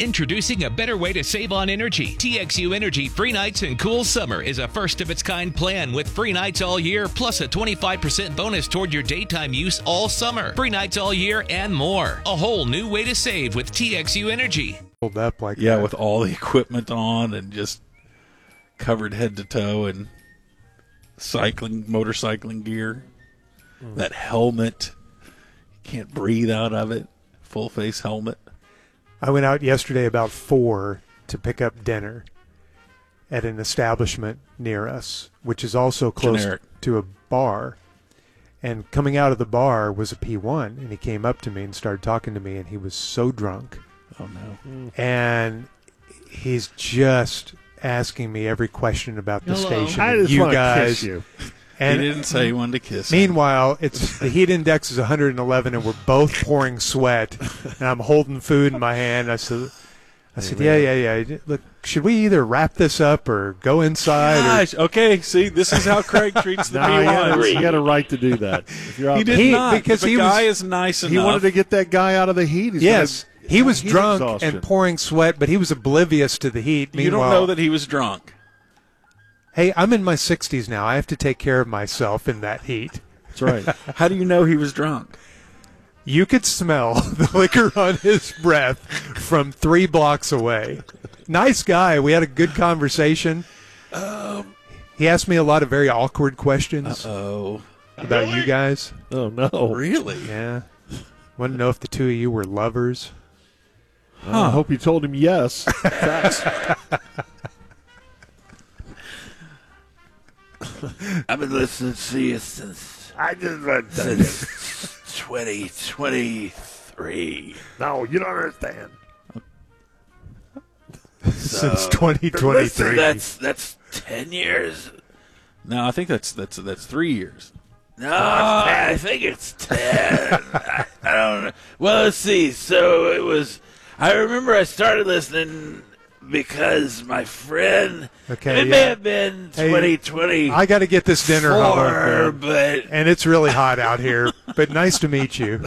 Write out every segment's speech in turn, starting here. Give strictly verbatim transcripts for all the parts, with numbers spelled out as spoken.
Introducing a better way to save on energy. T X U Energy Free Nights and Cool Summer is a first-of-its-kind plan with free nights all year, plus a twenty-five percent bonus toward your daytime use all summer. Free nights all year and more. A whole new way to save with T X U Energy. Hold up like yeah, that. with all the equipment on and just covered head to toe in cycling, motorcycling gear. Mm. That helmet, you can't breathe out of it. Full face helmet. I went out yesterday about four to pick up dinner at an establishment near us, which is also close Generic. to a bar. And coming out of the bar was a P one, and he came up to me and started talking to me, and he was so drunk. Oh, no. Mm. And he's just asking me every question about the Hello. station. I just you want to guys. kiss you. And he didn't say he wanted to kiss him. Meanwhile, it's the heat index is one hundred eleven, and we're both pouring sweat, and I'm holding food in my hand. I said, I said, yeah, yeah, yeah. Look, should we either wrap this up or go inside? Gosh, or... okay, see, this is how Craig treats the no, P ones. you got a right to do that. If you're out He did He- not, because the he guy was- is nice enough. He wanted to get that guy out of the heat. He's Yes, gonna, he was heat drunk exhaustion. and pouring sweat, but he was oblivious to the heat. You don't Meanwhile, know that he was drunk. hey, I'm in my sixties now. I have to take care of myself in that heat. That's right. How do you know he was drunk? You could smell the liquor on his breath from three blocks away. Nice guy. We had a good conversation. Um, he asked me a lot of very awkward questions Oh, about you guys. Oh, no. really? Yeah. Wanted to know if the two of you were lovers. Huh. I hope you told him yes. Facts. I've been listening to you since I just want since twenty twenty-three. No, you don't understand. Since twenty twenty-three. That's that's ten years. No, I think that's that's that's three years. No, I think it's ten. I, I don't know. Well, let's see. So it was. I remember I started listening because my friend. Okay, it yeah. may have been Hey, twenty twenty. I got to get this dinner hot, man. but And it's really hot out here. But nice to meet you.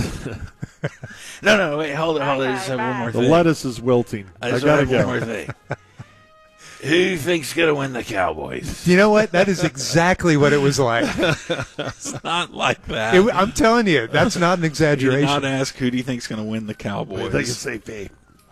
no, no, wait, hold it, hold it. I just have one more The thing. lettuce is wilting. I I, just gotta have one go. more thing. Who do you think's gonna win the Cowboys? You know what? That is exactly what it was like. It's not like that. It, I'm telling you, that's not an You did exaggeration. not ask who do you think's going to win the Cowboys. I think it's A P.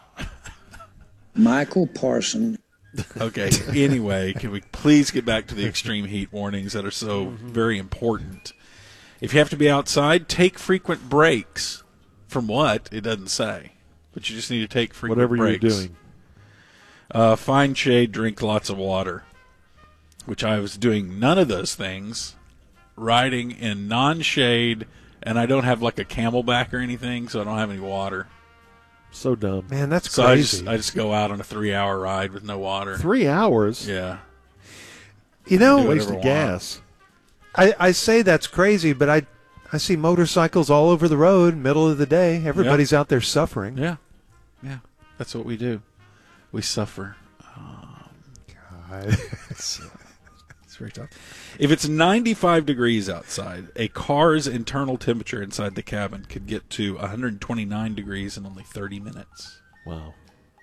Michael Parson. Okay. Anyway, can we please get back to the extreme heat warnings that are so very important? If you have to be outside, take frequent breaks. From what? It doesn't say. But you just need to take frequent Whatever breaks. you're doing. Uh, find shade, drink lots of water, which I was doing none of those things. Riding in non-shade, and I don't have like a Camelback or anything, so I don't have any water. So dumb. Man, that's So I crazy. just, I just go out on a three-hour ride with no water. Three hours? Yeah. you know, Do it. Wasted Whatever gas. I, I say that's crazy, but I I see motorcycles all over the road, middle of the day. Everybody's out there suffering. Yeah. Yeah. That's what we do. We suffer. God. It's, uh, it's very tough. If it's ninety-five degrees outside, a car's internal temperature inside the cabin could get to one hundred twenty-nine degrees in only thirty minutes. Wow.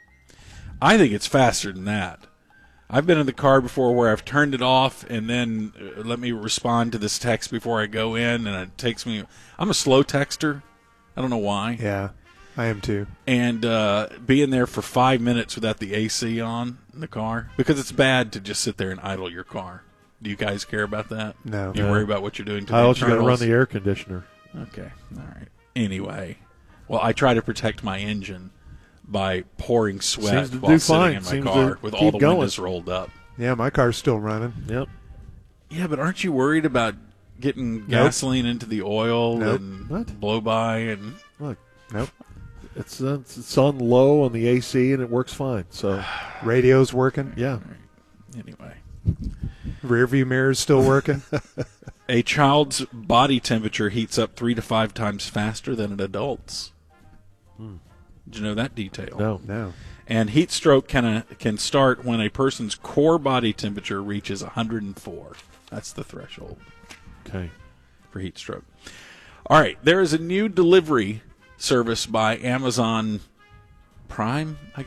I think it's faster than that. I've been in the car before where I've turned it off and then uh, let me respond to this text before I go in, and it takes me. I'm a slow texter. I don't know why. Yeah, I am too. And uh, being there for five minutes without the A C on in the car, because it's bad to just sit there and idle your car. Do you guys care about that? No. You No. worry about what you're doing to How the else you got to run internals? the air conditioner? Okay, all right. Anyway, well, I try to protect my engine by pouring sweat Seems to while do sitting fine. in my Seems car to with all keep the going. windows rolled up. Yeah, my car's still running. Yep. Yeah, but aren't you worried about getting gasoline into the oil Nope. and What? blow by and Look, Nope. it's, uh, it's on low on the A C and it works fine. So, Radio's working. yeah. anyway? Rear view mirror's still working. A child's body temperature heats up three to five times faster than an adult's. Did you know that detail? No. No. And heat stroke can uh, can start when a person's core body temperature reaches one hundred four. That's the threshold Okay. for heat stroke. All right, there is a new delivery service by Amazon Prime, I